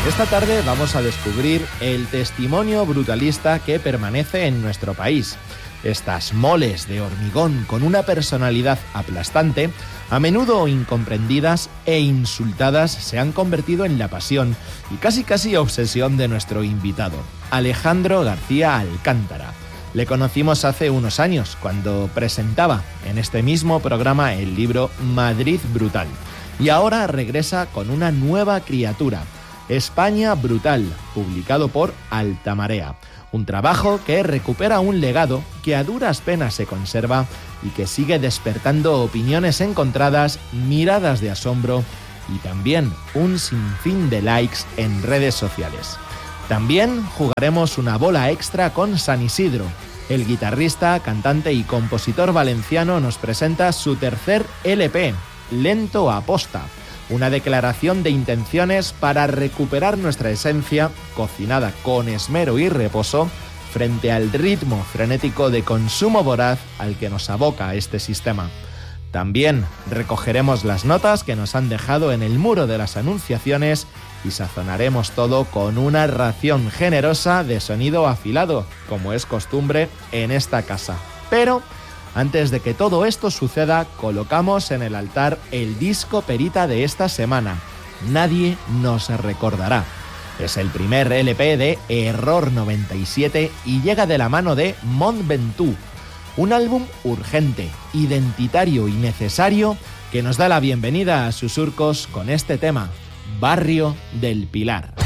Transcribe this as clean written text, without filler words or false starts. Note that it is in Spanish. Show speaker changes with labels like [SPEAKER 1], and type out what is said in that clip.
[SPEAKER 1] Esta tarde vamos a descubrir el testimonio brutalista que permanece en nuestro país. Estas moles de hormigón con una personalidad aplastante, a menudo incomprendidas e insultadas, se han convertido en la pasión y casi obsesión de nuestro invitado, Alejandro García Alcántara. Le conocimos hace unos años, cuando presentaba en este mismo programa el libro Madrid Brutal. Y ahora regresa con una nueva criatura, España Brutal, publicado por Altamarea. Un trabajo que recupera un legado que a duras penas se conserva y que sigue despertando opiniones encontradas, miradas de asombro y también un sinfín de likes en redes sociales. También jugaremos una bola extra con San Isidro. El guitarrista, cantante y compositor valenciano nos presenta su tercer LP, Lento Aposta. Una declaración de intenciones para recuperar nuestra esencia, cocinada con esmero y reposo, frente al ritmo frenético de consumo voraz al que nos aboca este sistema. También recogeremos las notas que nos han dejado en el muro de las anunciaciones y sazonaremos todo con una ración generosa de sonido afilado, como es costumbre en esta casa. Pero antes de que todo esto suceda, colocamos en el altar el disco perita de esta semana. Nadie nos recordará. Es el primer LP de Error 97 y llega de la mano de Mont Ventoux. Un álbum urgente, identitario y necesario que nos da la bienvenida a sus surcos con este tema, Barrio del Pilar.